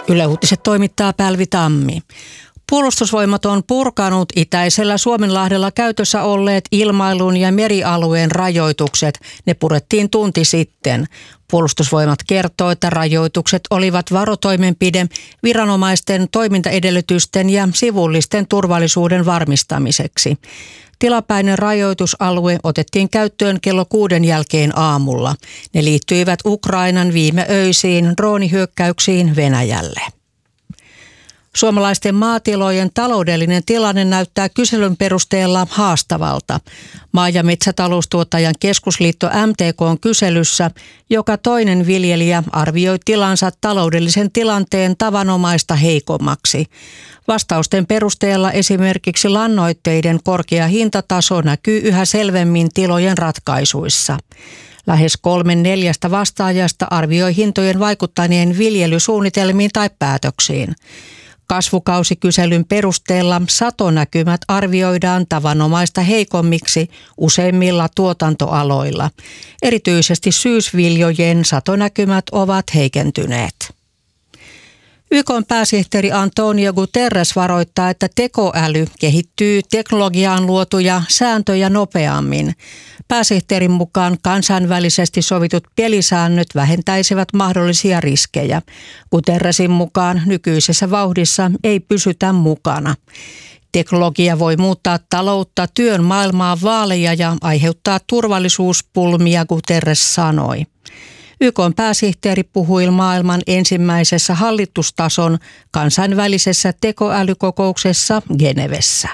Yle Uutiset toimittaa Pälvi Tammi. Puolustusvoimat on purkanut itäisellä Suomenlahdella käytössä olleet ilmailun ja merialueen rajoitukset. Ne purettiin tunti sitten. Puolustusvoimat kertoo, että rajoitukset olivat varotoimenpide viranomaisten toimintaedellytysten ja sivullisten turvallisuuden varmistamiseksi. Tilapäinen rajoitusalue otettiin käyttöön kello 6 jälkeen aamulla. Ne liittyivät Ukrainan viime öisiin droonihyökkäyksiin Venäjälle. Suomalaisten maatilojen taloudellinen tilanne näyttää kyselyn perusteella haastavalta. Maa- ja metsätaloustuottajan keskusliitto MTK:n kyselyssä joka toinen viljelijä arvioi tilansa taloudellisen tilanteen tavanomaista heikommaksi. Vastausten perusteella esimerkiksi lannoitteiden korkea hintataso näkyy yhä selvemmin tilojen ratkaisuissa. Lähes 3/4 vastaajasta arvioi hintojen vaikuttaneen viljelysuunnitelmiin tai päätöksiin. Kasvukausikyselyn perusteella satonäkymät arvioidaan tavanomaista heikommiksi useimmilla tuotantoaloilla. Erityisesti syysviljojen satonäkymät ovat heikentyneet. YK:n pääsihteeri Antonio Guterres varoittaa, että tekoäly kehittyy teknologiaan luotuja sääntöjä nopeammin. Pääsihteerin mukaan kansainvälisesti sovitut pelisäännöt vähentäisivät mahdollisia riskejä. Guterresin mukaan nykyisessä vauhdissa ei pysytä mukana. Teknologia voi muuttaa taloutta, työn maailmaa vaaleja ja aiheuttaa turvallisuuspulmia, Guterres sanoi. YK:n pääsihteeri puhui maailman ensimmäisessä hallitustason kansainvälisessä tekoälykokouksessa Genevessä.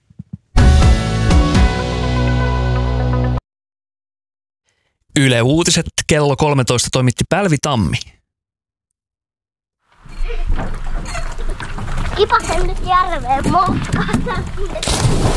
Yle Uutiset kello 13 toimitti Pälvi Tammi. Kipasen nyt järveen moukkaan.